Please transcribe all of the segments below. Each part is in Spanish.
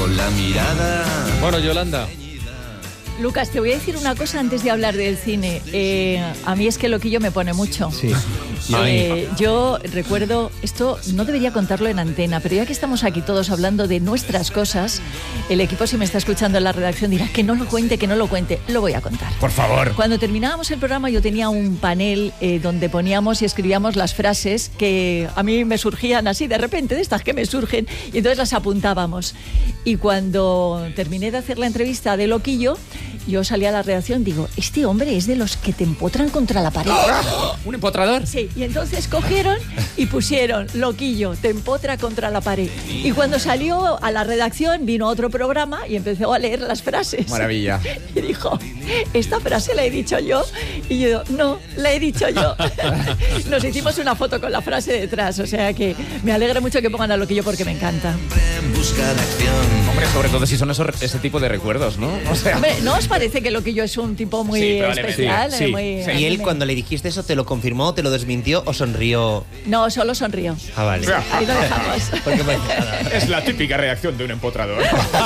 con la mirada. Bueno, Yolanda. Lucas, te voy a decir una cosa antes de hablar del cine. A mí es que Loquillo me pone mucho. Sí. Yo recuerdo, esto no debería contarlo en antena, pero ya que estamos aquí todos hablando de nuestras cosas, el equipo, si me está escuchando en la redacción, dirá que no lo cuente, lo voy a contar. Por favor. Cuando terminábamos el programa yo tenía un panel donde poníamos y escribíamos las frases que a mí me surgían así de repente, de estas que me surgen, y entonces las apuntábamos. Y cuando terminé de hacer la entrevista de Loquillo, yo salí a la redacción y digo, este hombre es de los que te empotran contra la pared. ¿Un empotrador? Sí, y entonces cogieron y pusieron Loquillo, te empotra contra la pared. Y cuando salió a la redacción vino otro programa y empezó a leer las frases. Maravilla. Y dijo, ¿esta frase la he dicho yo? Y yo, no, la he dicho yo. Nos hicimos una foto con la frase detrás, o sea que me alegra mucho que pongan a Loquillo porque me encanta. Hombre, sobre todo si son ese tipo de recuerdos, ¿no? O sea... Hombre, ¿no os parece que Loquillo es un tipo muy especial? Sí. ¿Y él cuando le dijiste eso te lo confirmó, te lo desmintió o sonrió? No, solo sonrió. Ah, vale. Ahí lo dejamos. Porque parece nada. Es la típica reacción de un empotrador.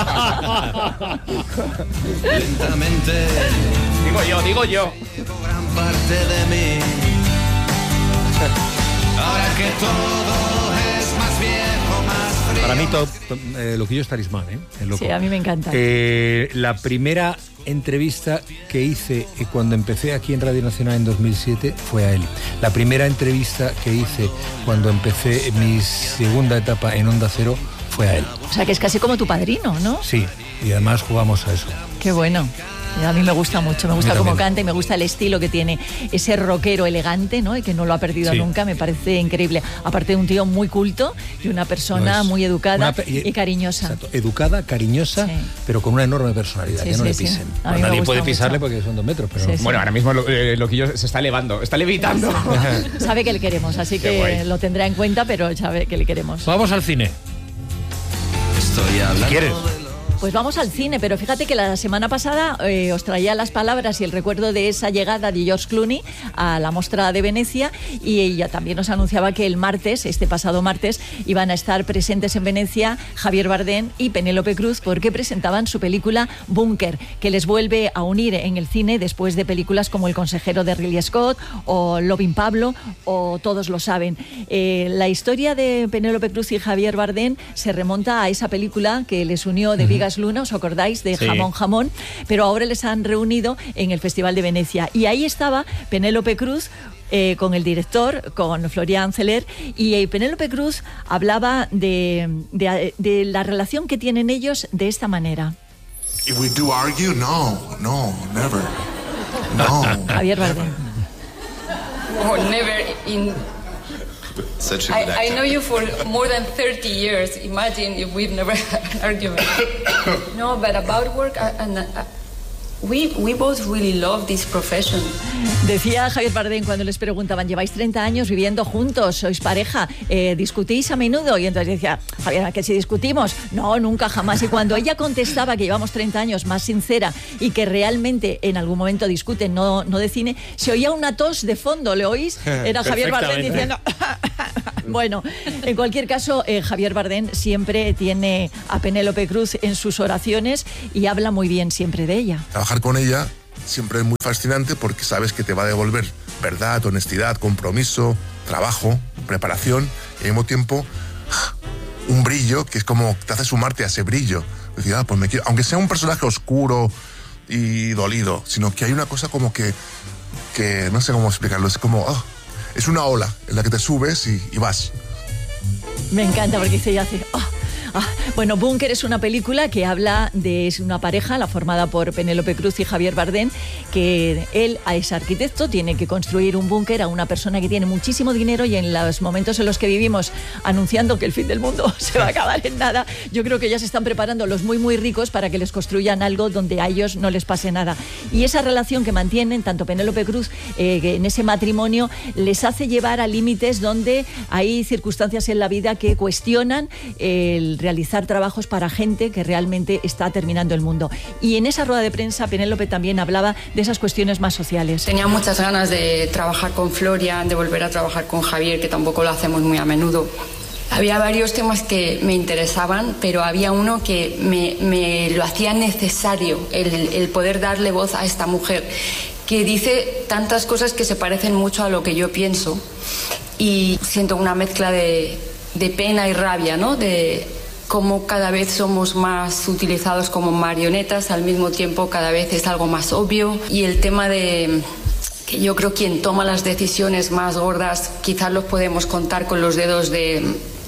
Lentamente. Digo yo. Gran parte de mí. Ahora que todo es más viejo, más frío. Para mí Loquillo es talismán, el loco. Sí, a mí me encanta. La primera entrevista que hice cuando empecé aquí en Radio Nacional en 2007 fue a él. La primera entrevista que hice cuando empecé mi segunda etapa en Onda Cero fue a él. O sea, que es casi como tu padrino, ¿no? Sí, y además jugamos a eso. Qué bueno. A mí me gusta mucho, me gusta cómo también. canta y me gusta el estilo que tiene, ese rockero elegante, ¿no? Y que no lo ha perdido nunca, me parece increíble. Aparte de un tío muy culto y una persona muy educada y cariñosa. Exacto, educada, cariñosa, pero con una enorme personalidad, que no le pisen. Bueno, nadie puede pisarle porque son 2 metros, pero... Bueno, ahora mismo Loquillo se está elevando, está levitando. Sabe que le queremos, así que lo tendrá en cuenta, pero sabe que le queremos. Vamos al cine. Estoy hablando. Si quieres. Pues vamos al cine, pero fíjate que la semana pasada os traía las palabras y el recuerdo de esa llegada de George Clooney a la Mostra de Venecia, y ella también nos anunciaba que el martes, este pasado martes, iban a estar presentes en Venecia Javier Bardem y Penélope Cruz porque presentaban su película Búnker, que les vuelve a unir en el cine después de películas como El consejero de Ridley Scott o Loving Pablo o Todos lo saben. La historia de Penélope Cruz y Javier Bardem se remonta a esa película que les unió de Vigas Luna, ¿os acordáis? De Jamón, pero ahora les han reunido en el Festival de Venecia. Y ahí estaba Penélope Cruz con el director, con Florian Zeller, y Penélope Cruz hablaba de la relación que tienen ellos de esta manera. If we do argue, no, never. No. Javier Bardem. Oh, never in... I know you for more than 30 years. Imagine if we've never had an argument. No, but about work, we both really love this profession. Decía Javier Bardem cuando les preguntaban, lleváis 30 años viviendo juntos, sois pareja, discutís a menudo, y entonces decía Javier, que si discutimos, no, nunca, jamás. Y cuando ella contestaba que llevamos 30 años más sincera y que realmente en algún momento discuten, no de cine, se oía una tos de fondo, ¿le oís? Era Javier Bardem diciendo... Bueno, en cualquier caso, Javier Bardem siempre tiene a Penélope Cruz en sus oraciones y habla muy bien siempre de ella. Trabajar con ella siempre es muy fascinante porque sabes que te va a devolver verdad, honestidad, compromiso, trabajo, preparación y al mismo tiempo un brillo que es como te hace sumarte a ese brillo. Decir, pues me quiero, aunque sea un personaje oscuro y dolido, sino que hay una cosa como que no sé cómo explicarlo, es como... es una ola en la que te subes y vas. Me encanta porque dice, ya hace... Bueno, Búnker es una película que habla de una pareja, la formada por Penélope Cruz y Javier Bardem, que él es arquitecto, tiene que construir un búnker a una persona que tiene muchísimo dinero, y en los momentos en los que vivimos anunciando que el fin del mundo se va a acabar en nada, yo creo que ya se están preparando los muy muy ricos para que les construyan algo donde a ellos no les pase nada. Y esa relación que mantienen, tanto Penélope Cruz en ese matrimonio, les hace llevar a límites donde hay circunstancias en la vida que cuestionan el realizar trabajos para gente que realmente está terminando el mundo. Y en esa rueda de prensa Penélope también hablaba de esas cuestiones más sociales. Tenía muchas ganas de trabajar con Florian, de volver a trabajar con Javier, que tampoco lo hacemos muy a menudo. Había varios temas que me interesaban, pero había uno que me lo hacía necesario, el poder darle voz a esta mujer, que dice tantas cosas que se parecen mucho a lo que yo pienso, y siento una mezcla de pena y rabia, ¿no? De cómo cada vez somos más utilizados como marionetas, al mismo tiempo cada vez es algo más obvio, y el tema de que yo creo quien toma las decisiones más gordas quizás los podemos contar con los dedos de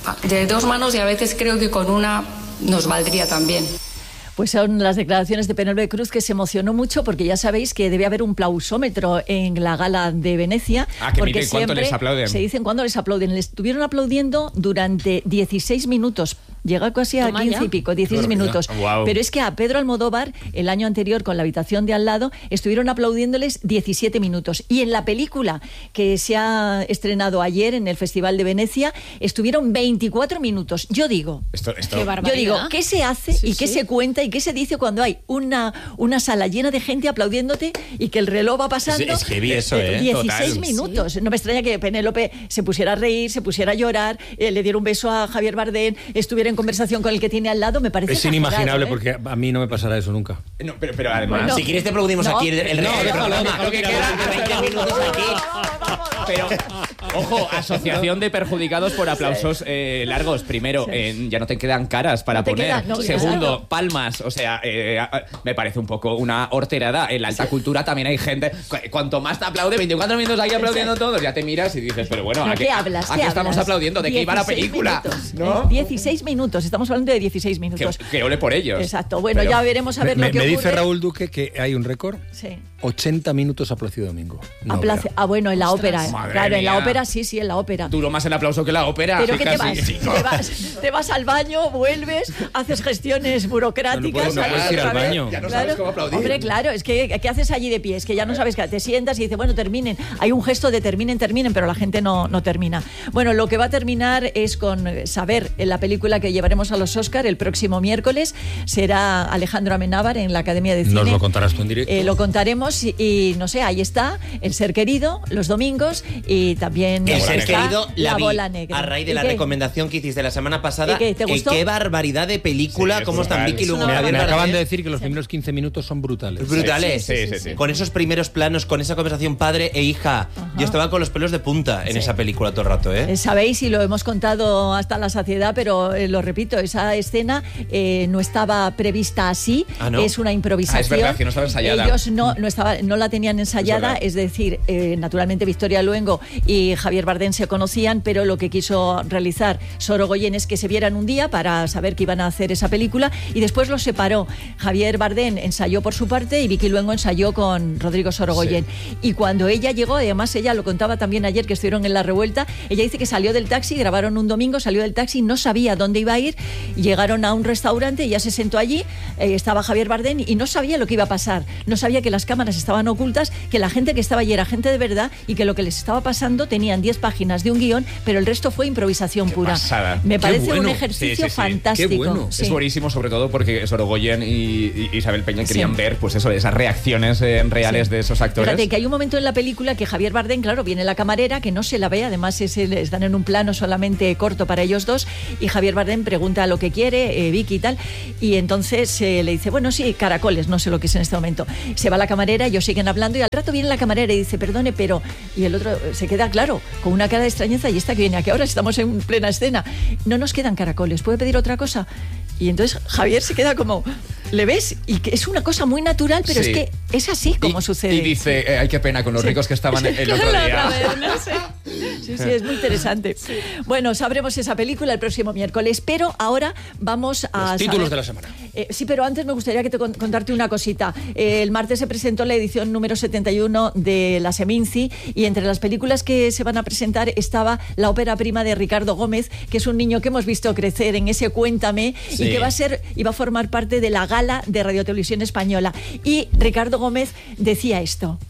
2 manos, y a veces creo que con una nos valdría también. Pues son las declaraciones de Penélope Cruz, que se emocionó mucho porque ya sabéis que debe haber un plausómetro en la gala de Venecia. Que porque mire cuánto les aplauden. Se dicen cuándo les aplauden. Les estuvieron aplaudiendo durante 16 minutos. Llega casi a 15 y pico, 16 minutos. Wow. Pero es que a Pedro Almodóvar, el año anterior con La habitación de al lado, estuvieron aplaudiéndoles 17 minutos. Y en la película que se ha estrenado ayer en el Festival de Venecia, estuvieron 24 minutos. Yo digo, Qué barbaridad. yo digo, ¿qué se hace y qué se cuenta y qué se dice cuando hay una sala llena de gente aplaudiéndote y que el reloj va pasando? Es heavy eso, 16 Total. minutos. Sí. No me extraña que Penélope se pusiera a reír, se pusiera a llorar, le diera un beso a Javier Bardem, estuviera en conversación con el que tiene al lado. Me parece Es inimaginable, exagerado, porque a mí no me pasará eso nunca. No, pero además... Bueno. Si quieres te aplaudimos No. aquí el resto del programa. déjalo que queda 20 minutos aquí. Pero, ojo, asociación de perjudicados por aplausos largos. Primero, ya no te quedan caras para No te poner. quedan, no, Segundo, claro. palmas. O sea, me parece un poco una horterada. En la alta cultura también hay gente. Cuanto más te aplaude, 24 minutos aquí aplaudiendo todos, ya te miras y dices, pero bueno, No, ¿a ¿qué hablas? ¿a ¿Qué qué estamos hablas? aplaudiendo? ¿De qué iba la 16 película? minutos, ¿No? 16 minutos, estamos hablando de 16 minutos. Que ole por ellos. Exacto, bueno, Pero- ya veremos a ver lo que me ocurre. dice Raúl Duque que hay un récord. Sí. 80 minutos a Plácido Domingo. No, A Plaza- verá. bueno, en la ópera. Madre Claro, en la mía. ópera sí, en la ópera. Duró más el aplauso que la ópera. Pero ¿qué te casi. vas? Te vas al baño, vuelves, haces gestiones burocráticas. No puedes ir al otra vez. baño. Ya no sabes cómo aplaudir. Hombre, claro, es que ¿qué haces allí de pie? Es que ya no sabes qué. Te sientas y dices, bueno, terminen. Hay un gesto de terminen, pero la gente no termina. Bueno, lo que va a terminar es con Saber, en la película que llevaremos a los Oscar el próximo miércoles. Será Alejandro Amenábar en la Academia de Cine. Nos lo contarás tú en directo. Lo contaremos y no sé, ahí está El ser querido, los domingos, y también El está ser querido la vi bola negra. a raíz de ¿Y la qué? recomendación que hiciste la semana pasada. ¿Y qué? ¿Te gustó? Qué barbaridad de película, Sí, es cómo están brutal. Vicky Es Lugo. una Javier Me acaban Bardem. de decir que los primeros 15 minutos son brutales. Brutales. Sí. Con esos primeros planos, con esa conversación padre e hija. Yo estaba con los pelos de punta en esa película todo el rato, ¿eh? Sabéis, y lo hemos contado hasta la saciedad, pero lo repito, esa escena no estaba prevista así. ¿Ah, no? Es una improvisación. Es verdad, que no estaba ensayada. Ellos no la tenían ensayada, verdad. es decir, naturalmente Victoria Luengo y Javier Bardem se conocían, pero lo que quiso realizar Sorogoyen es que se vieran un día para saber que iban a hacer esa película, y después los separó. Javier Bardem ensayó por su parte y Vicky Luengo ensayó con Rodrigo Sorogoyen. Y cuando ella llegó, además ella lo contaba también ayer que estuvieron en La Revuelta, ella dice que salió del taxi, grabaron un domingo, salió del taxi, no sabía dónde iba a ir, llegaron a un restaurante, ella se sentó allí, estaba Javier Bardem y no sabía lo que iba a pasar, no sabía que las cámaras estaban ocultas, que la gente que estaba allí era gente de verdad y que lo que les estaba pasando tenían 10 páginas de un guión, pero el resto fue improvisación pura. pasada. Me Qué parece bueno. un ejercicio Sí. fantástico. Qué bueno. Sí. Es buenísimo, sobre todo porque Sorogoyen y Isabel Peña querían Sí. ver, pues eso, esas reacciones reales Sí. de esos actores. Fíjate que hay un momento en la película que Javier Bardem, claro, viene la camarera, que no se la ve, además están en un plano solamente corto para ellos dos, y Javier Bardem pregunta lo que quiere, Vicky y tal, y entonces le dice, bueno, sí, caracoles, no sé lo que es en este momento. Se va la camarera, ellos siguen hablando, y al rato viene la camarera y dice, perdone, pero... Y el otro se queda, claro, con una cara de extrañeza, y esta que viene aquí ahora, estamos en plena escena. No nos quedan caracoles, ¿puede pedir otra cosa? Y entonces Javier se queda como, ¿le ves? Y que es una cosa muy natural, pero Sí. es que es así como sucede. Y dice, ay, qué pena con los ricos que estaban el otro La día. otra vez, no sé. Sí, es muy interesante. Bueno, sabremos esa película el próximo miércoles, pero ahora vamos a... Los títulos saber- de la semana. Sí, pero antes me gustaría que contarte una cosita. El martes se presentó la edición número 71 de la Seminci, y entre las películas que se van a presentar estaba la ópera prima de Ricardo Gómez, que es un niño que hemos visto crecer en ese Cuéntame, Sí. y que va a formar parte de la gala de Radio Televisión Española. Y Ricardo Gómez decía esto.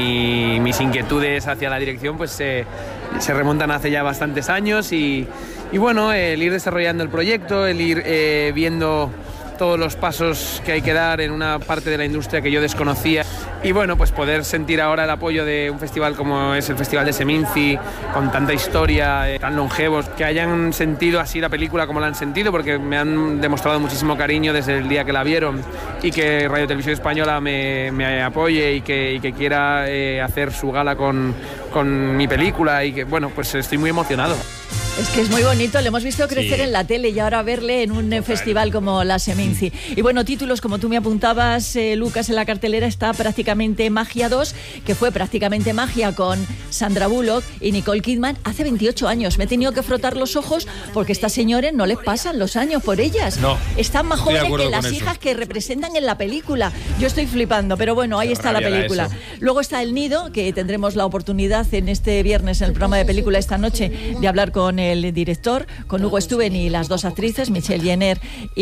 Mis inquietudes hacia la dirección pues se remontan hace ya bastantes años y bueno, el ir desarrollando el proyecto, el ir viendo todos los pasos que hay que dar en una parte de la industria que yo desconocía, y bueno, pues poder sentir ahora el apoyo de un festival como es el Festival de Seminci, con tanta historia, tan longevos, que hayan sentido así la película como la han sentido, porque me han demostrado muchísimo cariño desde el día que la vieron, y que Radio Televisión Española me apoye y que quiera hacer su gala con mi película, y que bueno, pues estoy muy emocionado. Es que es muy bonito, le hemos visto crecer en la tele y ahora verle en un festival como la Seminci. Y bueno, títulos como tú me apuntabas, Lucas, en la cartelera está prácticamente Magia 2, que fue prácticamente magia con Sandra Bullock y Nicole Kidman hace 28 años. Me he tenido que frotar los ojos porque estas señores no les pasan los años por ellas. No, están más jóvenes que las eso. hijas que representan en la película. Yo estoy flipando, pero bueno, ahí está la película. Luego está El Nido, que tendremos la oportunidad en este viernes en el programa de película esta noche de hablar con el director, con Hugo Stuben y las dos actrices, Michelle Jenner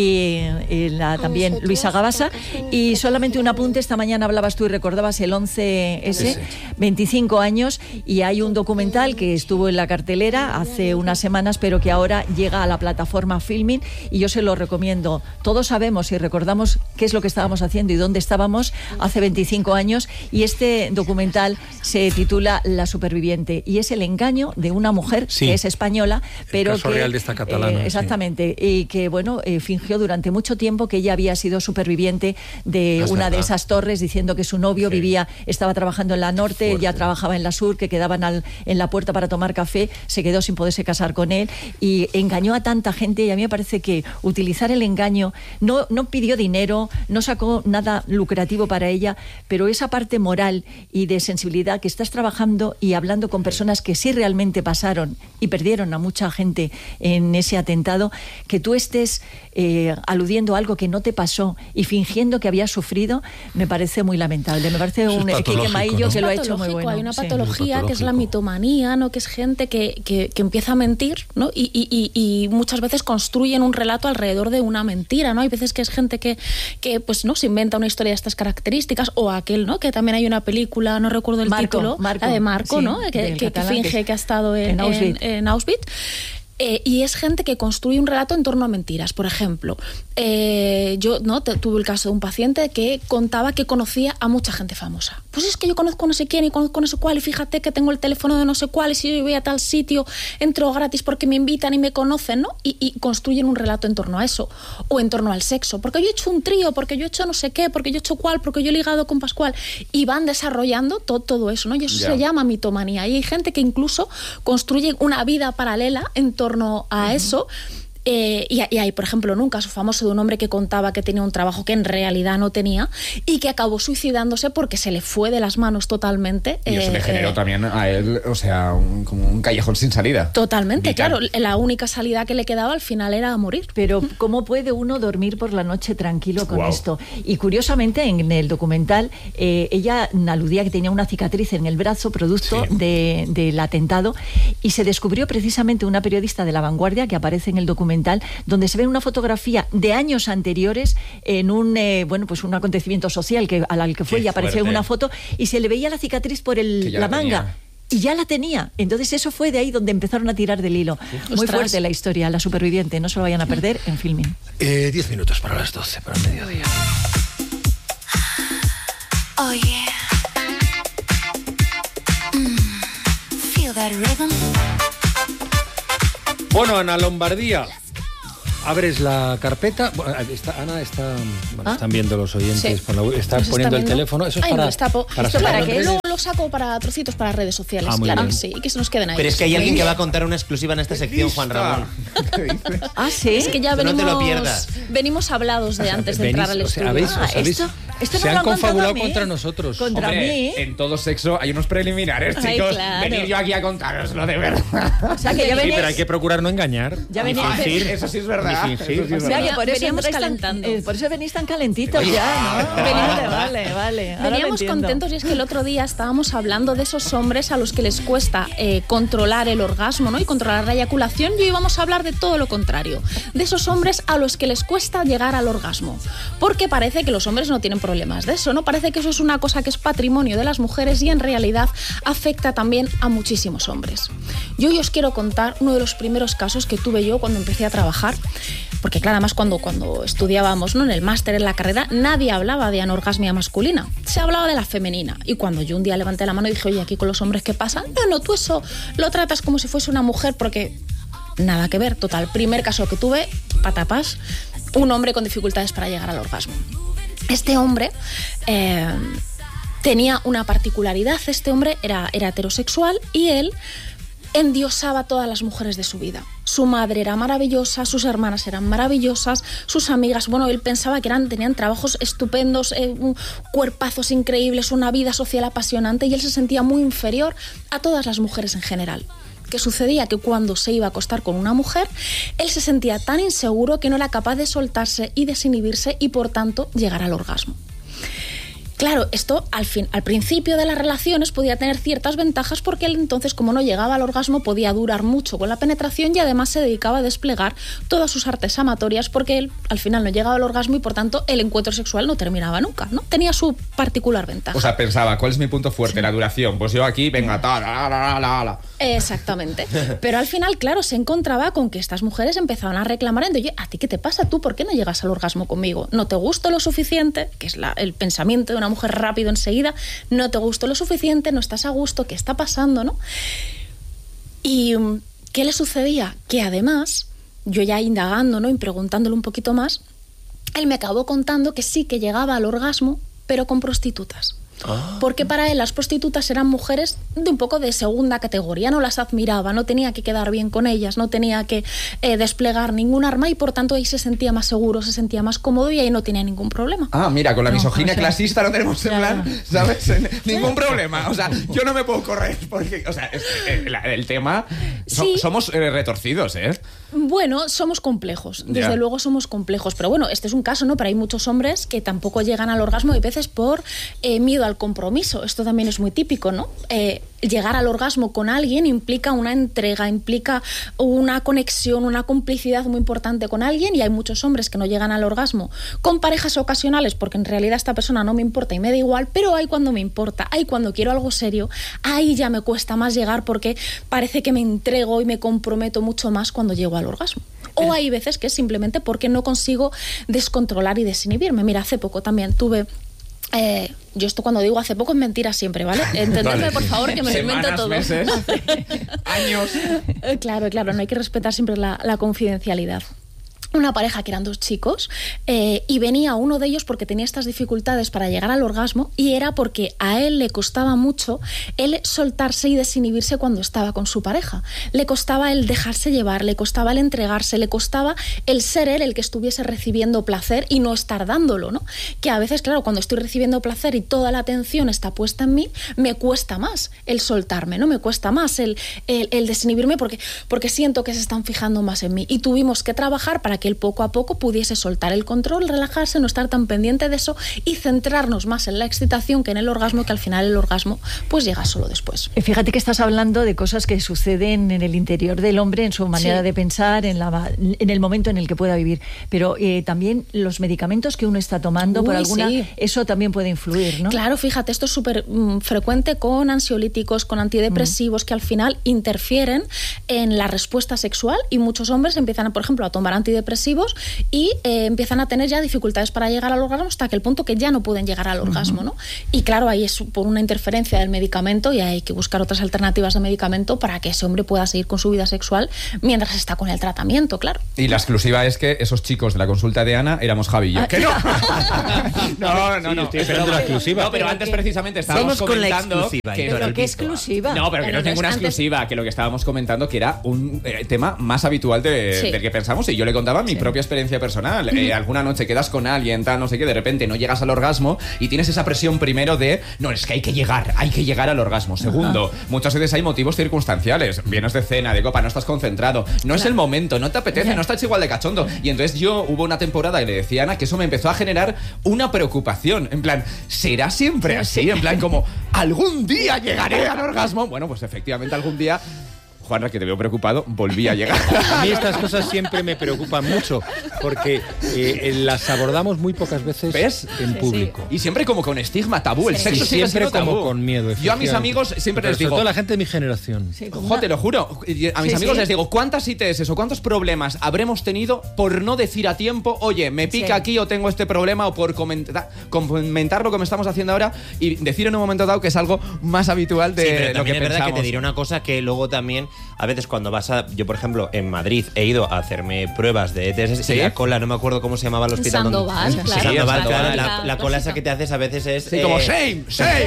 y también Luisa Gabasa. Y solamente un apunte, esta mañana hablabas tú y recordabas el 11S, 25 años, y hay un documental que estuvo en la cartelera hace unas semanas, pero que ahora llega a la plataforma Filmin, y yo se lo recomiendo. Todos sabemos y recordamos qué es lo que estábamos haciendo y dónde estábamos hace 25 años, y este documental se titula La Superviviente, y es el engaño de una mujer que es española, pero caso que real de esta catalana, exactamente, y que bueno, fingió durante mucho tiempo que ella había sido superviviente de una de esas torres, diciendo que su novio estaba trabajando en la norte, ella trabajaba en la sur, que quedaban en la puerta para tomar café, se quedó sin poderse casar con él y engañó a tanta gente. Y a mí me parece que utilizar el engaño, no pidió dinero, no sacó nada lucrativo para ella, pero esa parte moral y de sensibilidad, que estás trabajando y hablando con personas que sí realmente pasaron y perdieron a mucha gente en ese atentado, que tú estés aludiendo a algo que no te pasó y fingiendo que habías sufrido, me parece muy lamentable. Me parece un Quique Maillo, ¿no? Que lo ha hecho muy bueno. Hay una patología que es la mitomanía, ¿no? Que es gente que empieza a mentir, ¿no? Y muchas veces construyen un relato alrededor de una mentira, ¿no? Hay veces que es gente que pues no se inventa una historia de estas características, o aquel, ¿no? Que también hay una película, no recuerdo el título, la de Marco, sí, ¿no? Que finge que ha estado en Auschwitz. Y es gente que construye un relato en torno a mentiras. Por ejemplo, yo tuve el caso de un paciente que contaba que conocía a mucha gente famosa. Pues es que yo conozco no sé quién y conozco no sé cuál, y fíjate que tengo el teléfono de no sé cuál, y si yo voy a tal sitio entro gratis porque me invitan y me conocen, ¿no? Y construyen un relato en torno a eso. O en torno al sexo. Porque yo he hecho un trío, porque yo he hecho no sé qué, porque yo he hecho cuál, porque yo he ligado con Pascual. Y van desarrollando todo eso, ¿no? Y eso se llama mitomanía. Y hay gente que incluso construye una vida paralela en torno a eso. Y hay, por ejemplo, un caso famoso de un hombre que contaba que tenía un trabajo que en realidad no tenía y que acabó suicidándose porque se le fue de las manos totalmente. Y eso le generó también a él, o sea, como un callejón sin salida. Totalmente, vital. claro. La única salida que le quedaba al final era morir. Pero ¿cómo puede uno dormir por la noche tranquilo con esto? Y curiosamente, en el documental, ella aludía que tenía una cicatriz en el brazo producto del atentado, y se descubrió precisamente una periodista de La Vanguardia que aparece en el documental, donde se ve una fotografía de años anteriores en un acontecimiento social al que fue, y apareció en una foto y se le veía la cicatriz por la manga. Y ya la tenía. Entonces eso fue de ahí donde empezaron a tirar del hilo. Muy fuerte la historia, La Superviviente. No se lo vayan a perder en Filmin. 10 minutos para las 12, para el mediodía. Oh yeah. Feel that rhythm. Bueno, Ana Lombardía, abres la carpeta. Bueno, Ana está, están viendo los oyentes, está poniendo el teléfono. Eso es para que lo saco para trocitos para redes sociales, claro, sí, y que se nos queden ahí. Pero es que hay alguien que va a contar una exclusiva en esta sección, Juan Ramón. Sí, es que ya no te lo pierdas. Venimos hablados de antes de entrar al estudio. Esto se han confabulado contra nosotros. Contra mí. En todo sexo hay unos preliminares, chicos. Claro. Venir yo aquí a contaroslo de verdad. O sea, que ya venís, pero hay que procurar no engañar. Ya venís. Eso sí es verdad. O sea, que por eso calentando. Por eso venís tan calentitos ya, ¿no? Vale. Veníamos contentos, y es que el otro día estábamos hablando de esos hombres a los que les cuesta controlar el orgasmo, ¿no? Y controlar la eyaculación, y hoy vamos a hablar de todo lo contrario, de esos hombres a los que les cuesta llegar al orgasmo, porque parece que los hombres no tienen problemas de eso, ¿no? Parece que eso es una cosa que es patrimonio de las mujeres, y en realidad afecta también a muchísimos hombres. Yo hoy os quiero contar uno de los primeros casos que tuve yo cuando empecé a trabajar. porque claro, además cuando estudiábamos, ¿no?, en el máster, en la carrera, nadie hablaba de anorgasmia masculina, se hablaba de la femenina. Y cuando yo un día levanté la mano y dije, oye, aquí con los hombres, ¿qué pasa? No, tú eso lo tratas como si fuese una mujer, porque nada que ver. Total, primer caso que tuve, patapás, un hombre con dificultades para llegar al orgasmo. Este hombre tenía una particularidad. Este hombre era heterosexual y él endiosaba a todas las mujeres de su vida. Su madre era maravillosa, sus hermanas eran maravillosas, sus amigas, bueno, él pensaba que tenían trabajos estupendos, cuerpazos increíbles, una vida social apasionante, y él se sentía muy inferior a todas las mujeres en general. ¿Qué sucedía? Que cuando se iba a acostar con una mujer, él se sentía tan inseguro que no era capaz de soltarse y desinhibirse y, por tanto, llegar al orgasmo. Claro, esto al principio de las relaciones podía tener ciertas ventajas, porque él entonces, como no llegaba al orgasmo, podía durar mucho con la penetración y además se dedicaba a desplegar todas sus artes amatorias, porque él al final no llegaba al orgasmo y por tanto el encuentro sexual no terminaba nunca, ¿no? Tenía su particular ventaja. O sea, pensaba, ¿cuál es mi punto fuerte? Sí. La duración. Pues yo aquí, venga, Exactamente. Pero al final, claro, se encontraba con que estas mujeres empezaban a reclamar, oye, ¿a ti qué te pasa? ¿Tú por qué no llegas al orgasmo conmigo? ¿No te gusto lo suficiente? Que es el pensamiento de una mujer rápido enseguida. No te gusto lo suficiente, no estás a gusto, ¿qué está pasando, no? Y ¿qué le sucedía? Que además, yo ya indagando, ¿no?, y preguntándole un poquito más, él me acabó contando que sí que llegaba al orgasmo, pero con prostitutas. Porque para él las prostitutas eran mujeres de un poco de segunda categoría, no las admiraba, no tenía que quedar bien con ellas, no tenía que desplegar ningún arma, y por tanto ahí se sentía más seguro, se sentía más cómodo y ahí no tenía ningún problema. Mira, con la misoginia clasista no tenemos en plan, ¿sabes? Ningún problema. O sea, yo no me puedo correr porque, o sea, el tema... Sí. Somos retorcidos, ¿eh? Bueno, somos complejos, desde luego somos complejos, pero bueno, este es un caso, ¿no? Pero hay muchos hombres que tampoco llegan al orgasmo, y a veces por miedo al compromiso. Esto también es muy típico, ¿no? Llegar al orgasmo con alguien implica una entrega, implica una conexión, una complicidad muy importante con alguien, y hay muchos hombres que no llegan al orgasmo con parejas ocasionales porque en realidad esta persona no me importa y me da igual, pero hay cuando me importa, hay cuando quiero algo serio, ahí ya me cuesta más llegar porque parece que me entrego y me comprometo mucho más cuando llego al orgasmo. O hay veces que es simplemente porque no consigo descontrolar y desinhibirme. Mira, hace poco también tuve... yo esto cuando digo hace poco es mentira siempre, ¿vale? Entendedme, vale, por favor, que me lo invento todo. Meses, años. Claro, no hay que respetar siempre la confidencialidad. Una pareja que eran dos chicos, y venía uno de ellos porque tenía estas dificultades para llegar al orgasmo, y era porque a él le costaba mucho el soltarse y desinhibirse cuando estaba con su pareja. Le costaba el dejarse llevar, le costaba el entregarse, le costaba el ser él el que estuviese recibiendo placer y no estar dándolo, ¿no? Que a veces, claro, cuando estoy recibiendo placer y toda la atención está puesta en mí, me cuesta más el soltarme, ¿no? Me cuesta más el desinhibirme porque siento que se están fijando más en mí, y tuvimos que trabajar para que él poco a poco pudiese soltar el control, relajarse, no estar tan pendiente de eso y centrarnos más en la excitación que en el orgasmo, que al final el orgasmo pues llega solo después. Fíjate que estás hablando de cosas que suceden en el interior del hombre, en su manera de pensar, en el momento en el que pueda vivir, pero también los medicamentos que uno está tomando por alguna... Sí. Eso también puede influir, ¿no? Claro, fíjate, esto es súper frecuente con ansiolíticos, con antidepresivos, que al final interfieren en la respuesta sexual, y muchos hombres empiezan, por ejemplo, a tomar antidepresivos y empiezan a tener ya dificultades para llegar al orgasmo, hasta que el punto que ya no pueden llegar al orgasmo, ¿no? Y claro, ahí es por una interferencia del medicamento, y hay que buscar otras alternativas de medicamento para que ese hombre pueda seguir con su vida sexual mientras está con el tratamiento, claro. Y la exclusiva es que esos chicos de la consulta de Ana éramos Javi y yo. ¿Qué no? No. Estoy esperando la exclusiva. No, pero antes precisamente estábamos comentando ¿Pero qué exclusiva? No, pero que no es ninguna exclusiva, que lo que estábamos comentando que era un tema más habitual del que pensamos, y yo le contaba mi propia experiencia personal. Alguna noche quedas con alguien, tal, no sé qué, de repente no llegas al orgasmo y tienes esa presión primero de, no, es que hay que llegar al orgasmo. Segundo, muchas veces hay motivos circunstanciales, vienes de cena, de copa, no estás concentrado, no es el momento, no te apetece, no estás igual de cachondo. Y entonces hubo una temporada que le decía a Ana que eso me empezó a generar una preocupación, en plan, ¿será siempre así? En plan como, ¿algún día llegaré al orgasmo? Bueno, pues efectivamente algún día... Juanra, que te veo preocupado, volví a llegar. A mí estas cosas siempre me preocupan mucho, porque las abordamos muy pocas veces. ¿Ves? En público. Y siempre como con estigma, tabú. El sexo sigue siempre siendo tabú. como con miedo. Yo a mis amigos siempre les digo... Sobre todo la gente de mi generación. Te lo juro. A mis amigos les digo, ¿cuántas ITS o cuántos problemas habremos tenido por no decir a tiempo, oye, me pica aquí o tengo este problema, o por comentar lo que me estamos haciendo ahora y decir en un momento dado que es algo más habitual de pero lo también que es verdad pensamos. que te diré una cosa que luego también, a veces cuando vas a... Yo, por ejemplo, en Madrid he ido a hacerme pruebas de ETS y la cola, no me acuerdo cómo se llamaba el hospital. Sandoval, donde... claro. Sandoval, Sandoval. claro. La cola esa que te haces a veces es... Sí, como shame.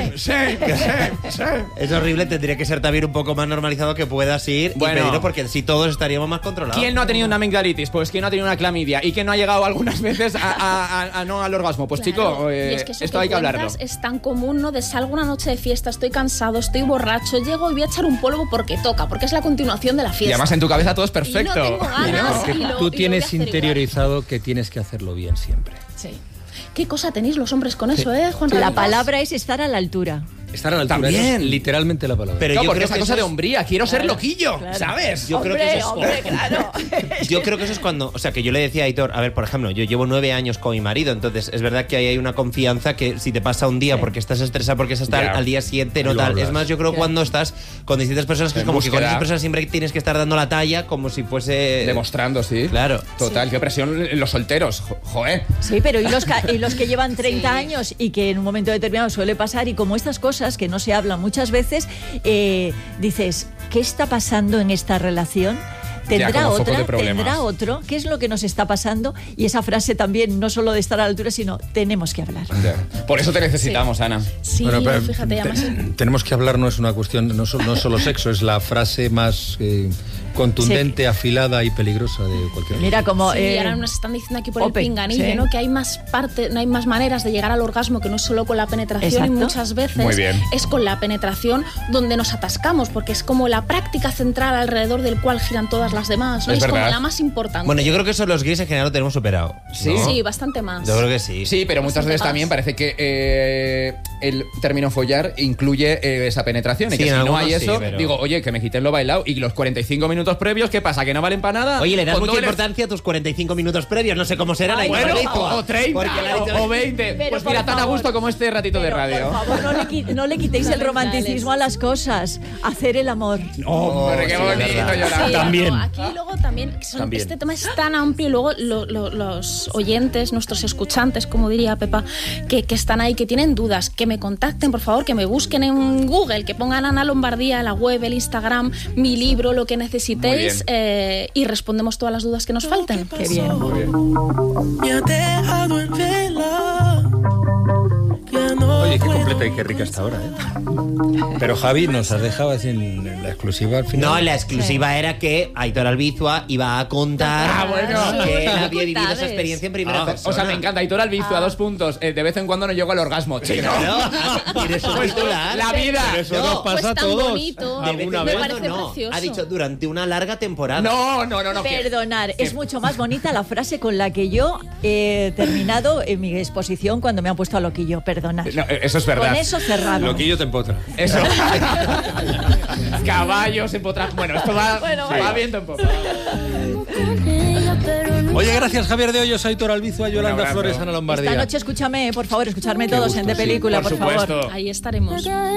Es horrible, tendría que ser también un poco más normalizado que puedas ir y pedirlo, porque si todos estaríamos más controlados. ¿Quién no ha tenido una amigdalitis? Pues ¿quién no ha tenido una clamidia? ¿Y quién no ha llegado algunas veces no al orgasmo? Pues Claro. chico, Y es que eso esto hay que hablarlo. Es tan común, ¿no? De salgo una noche de fiesta, estoy cansado, estoy borracho, llego y voy a echar un polvo porque toca, porque es la continuación de la Y fiesta. además en tu cabeza todo es perfecto. Y no tengo ganas. Tú tienes interiorizado que tienes que hacerlo bien siempre. Sí. ¿Qué cosa tenéis los hombres con eso, Juan La Ramírez? palabra es estar a la altura. Estar a la altura También. es literalmente la palabra. Pero No, yo porque creo esa que cosa eso de es- hombría, quiero ser loquillo, ¿sabes? Yo creo que eso es... claro. Yo creo que eso es cuando, o sea, que yo le decía a Aitor, a ver, por ejemplo, yo llevo 9 años con mi marido, entonces es verdad que ahí hay una confianza que si te pasa un día porque estás estresado, porque estás tal, Ya. al día siguiente no Lo tal. hablas. Es más, yo creo que cuando estás con distintas personas, que es En como que con búsqueda. esas personas siempre tienes que estar dando la talla como si fuese... Demostrando, sí. Claro. Total, qué presión los solteros. Joder. Sí, pero y los que llevan 30 años y que en un momento determinado suele pasar, y como estas cosas que no se hablan muchas veces, dices, ¿qué está pasando en esta relación? ¿Tendrá como foco otra? de problemas. ¿Tendrá otro? ¿Qué es lo que nos está pasando? Y esa frase también, no solo de estar a la altura, sino tenemos que hablar. Por eso te necesitamos, Ana. Sí, Bueno, pero fíjate, además... tenemos que hablar, no es una cuestión, no solo sexo, es la frase más contundente, afilada y peligrosa de cualquier... Mira, como... Sí, ahora nos están diciendo aquí por Ope, el pinganillo, sí. ¿no? Que hay más no hay más maneras de llegar al orgasmo que no es solo con la penetración. Exacto. Y muchas veces Muy bien. es con la penetración donde nos atascamos, porque es como la práctica central alrededor del cual giran todas las demás, ¿no? Es Es como verdad. la más importante. Bueno, yo creo que eso los gays en general lo tenemos superado. ¿Sí? ¿no? Sí, bastante más. Yo creo que sí. Sí, pero muchas Bastante veces más. también parece que el término follar incluye esa penetración. Y Sí, que en si no hay algunos sí, eso, pero- digo, oye, que me quiten lo bailado. Y los 45 minutos previos, ¿qué pasa? ¿Que no valen para nada? Oye, le das Con mucha doble- importancia a tus 45 minutos previos, no sé cómo serán. ahí Bueno, Madrid, o 30, porque le ha dicho- o 20. Pero Pues por mira, tan a favor. gusto como este ratito de Pero, radio. por favor, no le quitéis el romanticismo a las cosas. Hacer el amor. Hombre, qué sí, bonito, es verdad. Yolanda. Sí, También. no, aquí luego también, este tema es tan amplio y luego los oyentes, nuestros escuchantes, como diría Pepa, que están ahí, que tienen dudas, que me contacten, por favor, que me busquen en Google, que pongan Ana Lombardía, la web, el Instagram, mi libro, lo que necesitéis, y respondemos todas las dudas que nos falten. Qué bien. Oye, qué completa y qué rica está ahora, Pero Javi, nos has dejado sin la exclusiva al final. No, la exclusiva era que Aitor Albizua iba a contar que él había vivido esa experiencia en primera persona. O sea, me encanta. Aitor Albizua, 2 puntos. De vez en cuando no llego al orgasmo, chico. Claro, tienes un titular. La vida. Pero eso nos pasa pues a tan todos. bonito. De vez en alguna me vez. parece no. precioso. Ha dicho durante una larga temporada. No. Perdonar, es mucho más bonita la frase con la que yo he terminado en mi exposición cuando me han puesto a loquillo. Perdonar. No, eso es verdad. Con eso cerramos. Loquillo te empotra. Eso. Caballos empotrados. Bueno, esto va, va viento en popa. Oye, gracias Javier de Hoyos, Aitor Albizua, Yolanda abrazo. Flores, Ana Lombardía. Esta noche escúchame, por favor, escucharme Qué todos gusto, en De sí. Película, Por por favor. supuesto. Ahí estaremos.